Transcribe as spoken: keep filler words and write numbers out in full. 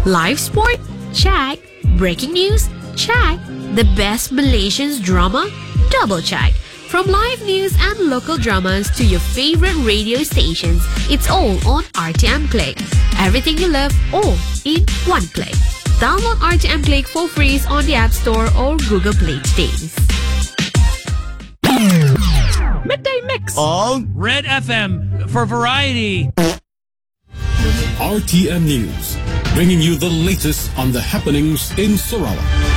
Live sport? Check. Breaking news? Check. The best Malaysian drama? Double check. From live news and local dramas to your favorite radio stations, it's all on R T M Click. Everything you love, all in one click. Download R T M Click for free on the App Store or Google Play today. Midday Mix on Red F M for variety. R T M News, bringing you the latest on the happenings in Sarawak.